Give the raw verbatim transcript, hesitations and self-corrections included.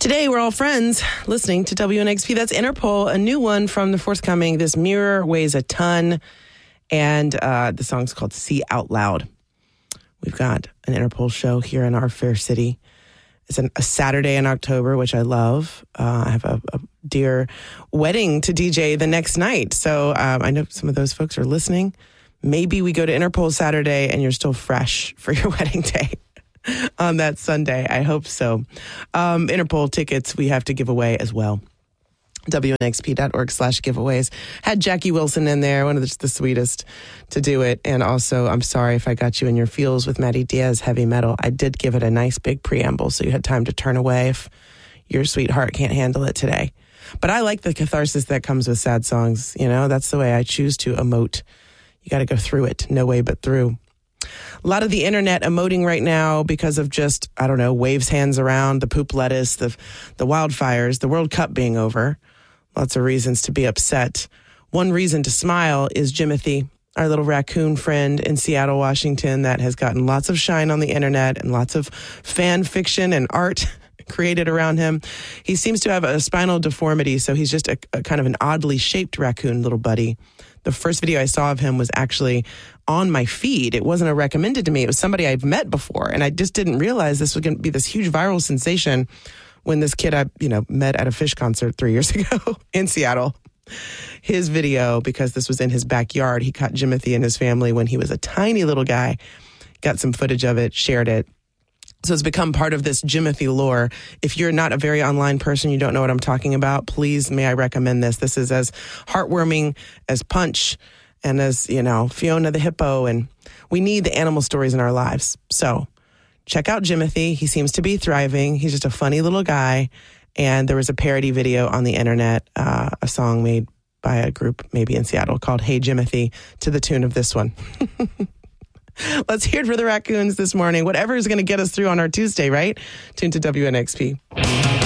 Today, we're all friends listening to W N X P. That's Interpol, a new one from the forthcoming This Mirror Weighs a Ton. And uh, the song's called See Out Loud. We've got an Interpol show here in our fair city. It's an, a Saturday in October, which I love. Uh, I have a, a dear wedding to D J the next night. So um, I know some of those folks are listening. Maybe we go to Interpol Saturday and you're still fresh for your wedding day on that Sunday. I hope so. Um, Interpol tickets we have to give away as well. W N X P dot org slash giveaways. Had Jackie Wilson in there, one of the, the sweetest to do it. And also, I'm sorry if I got you in your feels with Maddie Diaz Heavy Metal. I did give it a nice big preamble, so you had time to turn away if your sweetheart can't handle it today. But I like the catharsis that comes with sad songs. You know, that's the way I choose to emote. You got to go through it. No way but through. A lot of the internet emoting right now because of just, I don't know, waves hands around, the poop lettuce, the the wildfires, the World Cup being over. Lots of reasons to be upset. One reason to smile is Jimothy, our little raccoon friend in Seattle, Washington, that has gotten lots of shine on the internet and lots of fan fiction and art created around him. He seems to have a spinal deformity, so he's just a, a kind of an oddly shaped raccoon little buddy. The first video I saw of him was actually on my feed. It wasn't a recommended to me. It was somebody I've met before, and I just didn't realize this was going to be this huge viral sensation when this kid I, you know, met at a Fish concert three years ago in Seattle. His video, because this was in his backyard, he caught Jimothy and his family when he was a tiny little guy, got some footage of it, shared it. So it's become part of this Jimothy lore. If you're not a very online person, you don't know what I'm talking about, please, may I recommend this. This is as heartwarming as Punch and as, you know, Fiona the Hippo. And we need the animal stories in our lives. So check out Jimothy. He seems to be thriving. He's just a funny little guy. And there was a parody video on the internet, uh, a song made by a group maybe in Seattle called Hey Jimothy, to the tune of this one. Let's hear it for the raccoons this morning. Whatever is going to get us through on our Tuesday, right? Tune to W N X P.